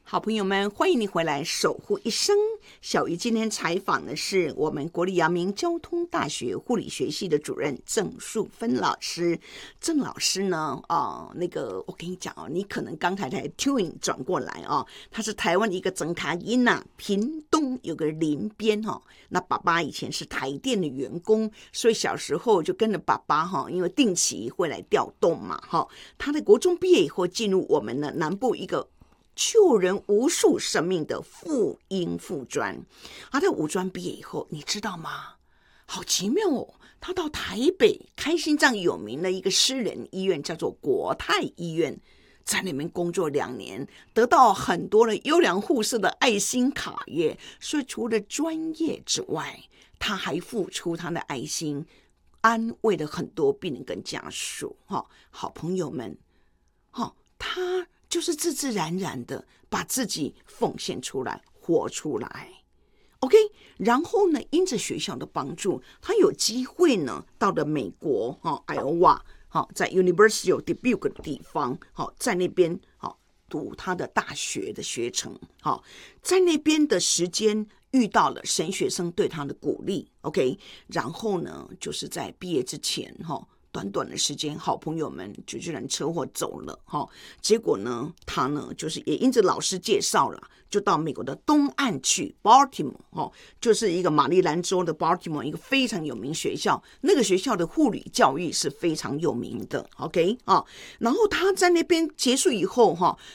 好朋友们，欢迎你回来守护一生。小鱼今天采访的是我们国立阳明交通大学护理学系的主任郑树芬老师。郑老师呢，我跟你讲哦，你可能刚才 tune 转过来哦，他是台湾一个整卡音呐，屏东有个林边哈。那爸爸以前是台电的员工，所以小时候就跟着爸爸哈，因为定期会来调动嘛哈。他的国中毕业以后，进入我们的南部一个救人无数生命的妇婴附专。他在五专毕业以后，你知道吗？好奇妙哦！他到台北开心脏有名的一个私人医院，叫做国泰医院，在那边工作2年，得到很多的优良护士的爱心卡耶。所以除了专业之外，他还付出他的爱心，安慰了很多病人跟家属。好朋友们，他就是自自然然的把自己奉献出来，活出来。OK， 然后呢，因着学校的帮助，他有机会呢，到了美国Iowa，在 University of Dubuque 的地方，在那边读他的大学的学程，在那边的时间遇到了神学生对他的鼓励。OK， 然后呢，就是在毕业之前短短的时间，好朋友们就居然车祸走了结果呢，他呢就是也因着老师介绍了，就到美国的东岸去 Baltimore 就是一个马里兰州的 Baltimore 一个非常有名学校，那个学校的护理教育是非常有名的。OK 然后他在那边结束以后